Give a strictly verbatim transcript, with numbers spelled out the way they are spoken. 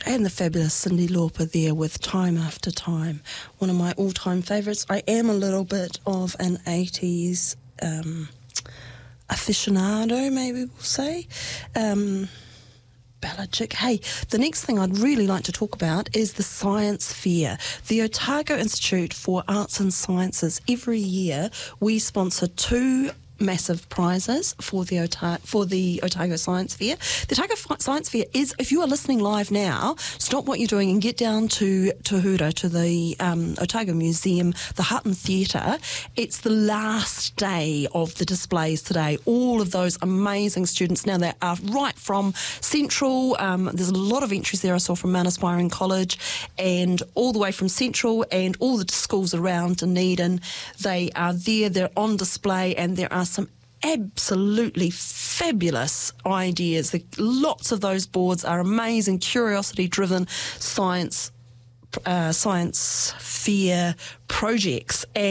And the fabulous Cyndi Lauper there with Time After Time, one of my all-time favourites. I am a little bit of an eighties um, aficionado, maybe we'll say. Um, ballad chick. Hey, the next thing I'd really like to talk about is the Science Fair. The Otago Institute for Arts and Sciences. Every year we sponsor two massive prizes for the Otago, for the Otago Science Fair. The Otago Science Fair is, if you are listening live now, stop what you're doing and get down to Tuhura, to the um, Otago Museum, the Hutton Theatre. It's the last day of the displays today. All of those amazing students, now they are right from Central, um, there's a lot of entries there I saw from Mount Aspiring College, and all the way from Central and all the schools around Dunedin. They are there, they're on display, and there are some absolutely fabulous ideas. The, lots of those boards are amazing, curiosity-driven science, uh, science fair projects. And